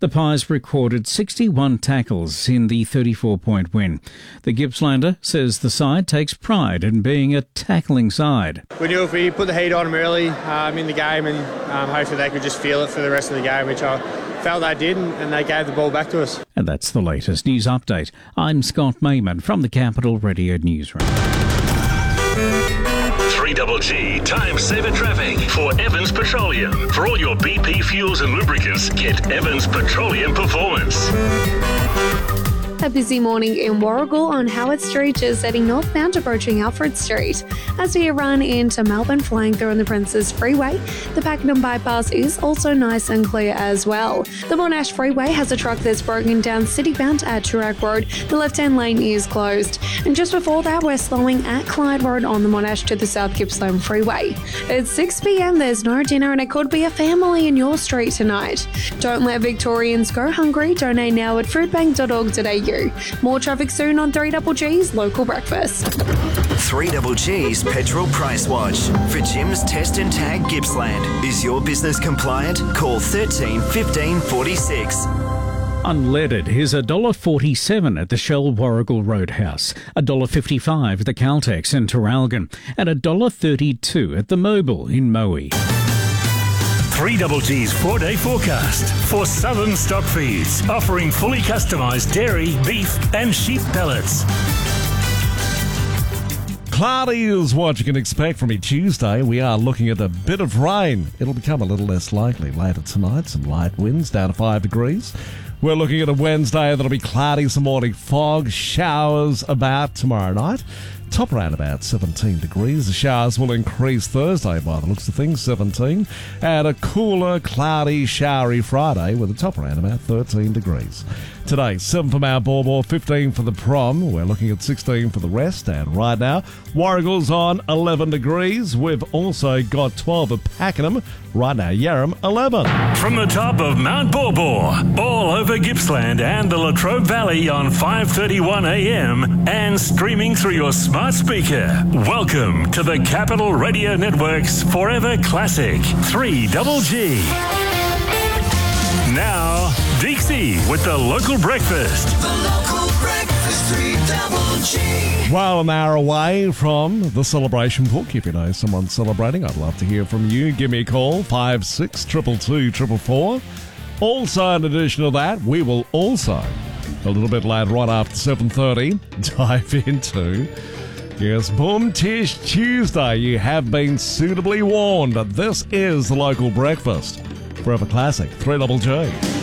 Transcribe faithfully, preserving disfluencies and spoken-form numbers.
The Pies recorded sixty-one tackles in the thirty-four point win. The Gippslander says the side takes pride in being a tackling side. We knew if we put the heat on them early um, in the game, and um, hopefully they could just feel it for the rest of the game, which I felt they did, and, and they gave the ball back to us. And that's the latest news update. I'm Scott Mayman from the Capital Radio Newsroom. three G G Time Saver Traffic for Evans Petroleum. For all your B P fuels and lubricants, get Evans Petroleum Performance. A busy morning in Warragul on Howard Street, just heading northbound approaching Alfred Street. As we run into Melbourne flying through on the Princes Freeway, the Pakenham bypass is also nice and clear as well. The Monash Freeway has a truck that's broken down citybound at Toorak Road. The left-hand lane is closed. And just before that, we're slowing at Clyde Road on the Monash to the South Gippsland Freeway. It's six p.m, there's no dinner, and it could be a family in your street tonight. Don't let Victorians go hungry. Donate now at foodbank dot org dot a u. More traffic soon on three G G's Local Breakfast. three G G's Petrol Price Watch. For Jim's Test and Tag Gippsland. Is your business compliant? Call thirteen fifteen forty-six. Unleaded is one dollar forty-seven at the Shell Warragul Roadhouse, one dollar fifty-five at the Caltex in Terralgan, and one dollar thirty-two at the Mobile in Moe. three G G's four-day forecast for Southern Stock Feeds, offering fully customised dairy, beef and sheep pellets. Cloudy is what you can expect from me Tuesday. We are looking at a bit of rain. It'll become a little less likely later tonight. Some light winds down to five degrees. We're looking at a Wednesday that'll be cloudy, some morning fog, showers about tomorrow night. Top around about seventeen degrees. The showers will increase Thursday by the looks of things, seventeen. And a cooler, cloudy, showery Friday with a top around about thirteen degrees. Today, seven for Mount Baw, fifteen for the Prom. We're looking at sixteen for the rest. And right now, Warragul's on eleven degrees. We've also got twelve at Pakenham. Right now, Yarram, eleven. From the top of Mount Baw, all over Gippsland and the Latrobe Valley on five thirty-one a.m. and streaming through your smart speaker. Welcome to the Capital Radio Network's Forever Classic three G G. Now, Dixie with the Local Breakfast. The Local Breakfast, three G G. Well, an hour away from the celebration book. If you know someone celebrating, I'd love to hear from you. Give me a call, five six two two two four four. Also, in addition to that, we will also, a little bit later, right after seven thirty, dive into, yes, Boom Tish Tuesday. You have been suitably warned. This is the Local Breakfast. Forever Classic, three G G.